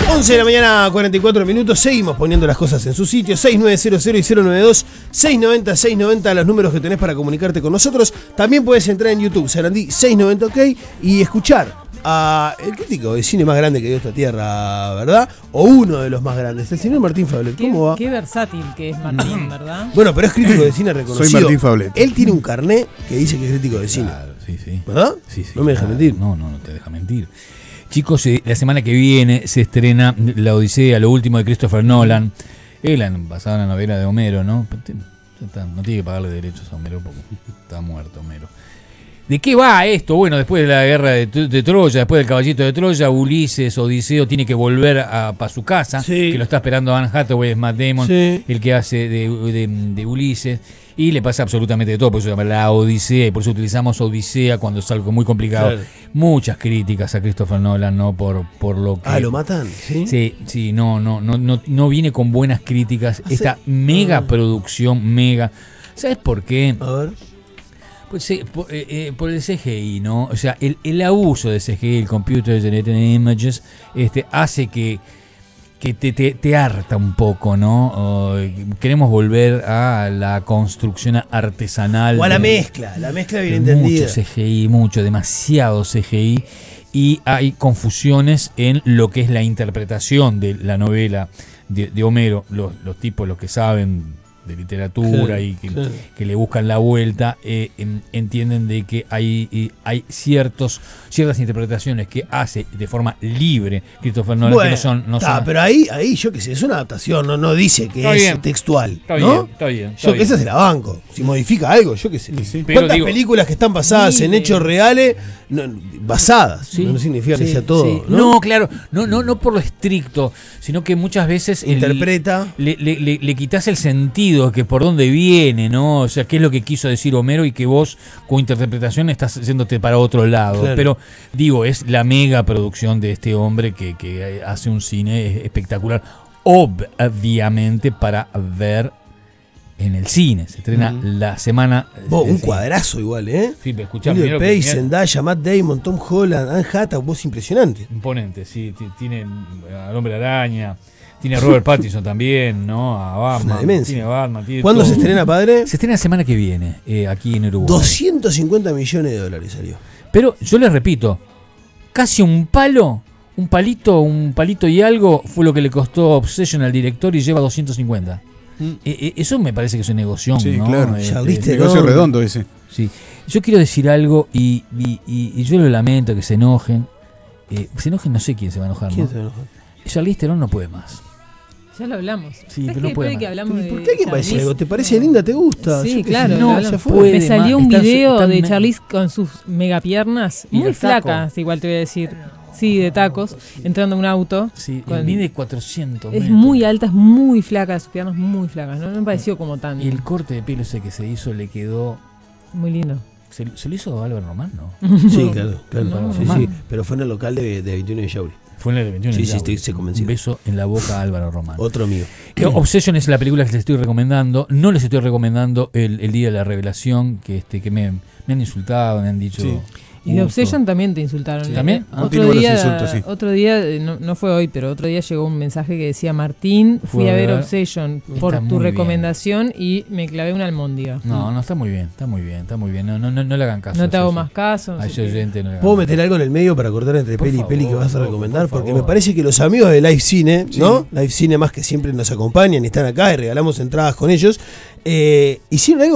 11 de la mañana, 44 minutos. Seguimos poniendo las cosas en su sitio. 6900 y 092 690 690, los números que tenés para comunicarte con nosotros. También puedes entrar en YouTube, Sarandí 690 OK, y escuchar a el crítico de cine más grande que dio esta tierra, ¿verdad? O uno de los más grandes, el señor Martín Fablet. ¿Cómo va? Qué versátil que es Martín, ¿verdad? Bueno, pero es crítico de cine reconocido. Soy Martín Fablet. Él tiene un carnet que dice que es crítico de cine. Claro, sí, sí. ¿Verdad? Sí, sí. No me deja mentir. No te deja mentir. Chicos, la semana que viene se estrena La Odisea, lo último de Christopher Nolan. Basada en la novela de Homero, ¿no? No tiene que pagarle derechos a Homero porque está muerto Homero. ¿De qué va esto? Bueno, después de la guerra de Troya, después del caballito de Troya, Ulises, Odiseo, tiene que volver para su casa, sí, que lo está esperando Anne Hathaway, es Matt Damon, sí, el que hace de Ulises, y le pasa absolutamente de todo, por eso se llama La Odisea, y por eso utilizamos Odisea cuando es algo muy complicado. Claro. Muchas críticas a Christopher Nolan, ¿no? Por lo que... lo matan, ¿sí? Sí, no viene con buenas críticas. Esta mega producción, ¿sabes por qué? A ver. Pues por el CGI, ¿no? O sea, el abuso de CGI, el Computer Generated Images, hace que te harta un poco, ¿no? Queremos volver a la construcción artesanal. O a la mezcla bien entendida. Mucho CGI, demasiado CGI, y hay confusiones en lo que es la interpretación de la novela de Homero. Los tipos, los que saben de literatura, y que le buscan la vuelta, entienden de que hay ciertas interpretaciones que hace de forma libre Christopher Nolan, que no son. Pero ahí yo qué sé, es una adaptación, no dice que es textual, ¿no? Está bien. Yo que esa se la banco. Si modifica algo, yo qué sé. Sí. ¿Cuántas películas que están basadas en hechos reales, basadas? Sí, no significa que sea todo. Sí. No, claro, no por lo estricto, sino que muchas veces interpreta, le quitas el sentido, que por dónde viene, ¿no? O sea, qué es lo que quiso decir Homero, y que vos con interpretación estás yéndote para otro lado. Claro. Pero digo, es la mega producción de este hombre que hace un cine espectacular, obviamente para ver en el cine. Se estrena la semana... un cuadrazo igual, ¿eh? Sí, pero escuchame. William Page, Zendaya, Matt Damon, Tom Holland, Anne Hathaway, voz impresionante. Imponente, sí. Tiene al Hombre Araña, tiene a Robert Pattinson también, ¿no? A Batman. Tiene a Batman. ¿Cuándo se estrena, padre? Se estrena la semana que viene, aquí en Uruguay. $250 millones salió. Pero yo les repito, casi un palito y algo fue lo que le costó Obsession al director, y lleva 250. Eso me parece que es un negocio, sí, ¿no? Claro. Negocio redondo ese. Sí. Yo quiero decir algo, y yo lo lamento, que se enojen. No sé quién se va a enojar, ¿Quién ¿no? se va a enojar? Charlize Theron no puede más. Ya lo hablamos. Sí, pero no puede más. Que hablamos ¿Por qué alguien va a decir algo? ¿Te parece linda? ¿Te gusta? Sí, claro. No, ya puede. Me salió un video de está Charlize con sus megapiernas, muy flacas, igual te voy a decir. Sí, de tacos, entrando en un auto. Sí, mide 400 es metros. muy alta, es muy flaca, sus piernas muy flacas. No me pareció como tan... Y el corte de pelo ese que se hizo le quedó... muy lindo. ¿Se lo hizo Álvaro Román, no? Sí, claro. No, sí. Pero fue en el local de 21 de Yauri. Fue en el de 21 de Yauri. Sí, se convenció. Un beso en la boca a Álvaro Román. Otro amigo. Obsession es la película que les estoy recomendando. No les estoy recomendando el día de la revelación, que me han insultado, me han dicho... Sí. Y de Obsession también te insultaron. ¿Sí? ¿También? Otro día, no fue hoy, pero otro día llegó un mensaje que decía: Martín, fui a ver Obsession por tu recomendación y me clavé una almóndiga. No, está muy bien. No le hagan caso. No te hago más caso. A ese oyente no le hagan ¿Puedo caso. meter algo en el medio para cortar entre peli y peli que vas a recomendar? Porque me parece que los amigos de Live Cine, ¿no? Live Cine más que siempre nos acompañan y están acá y regalamos entradas con ellos. Hicieron algo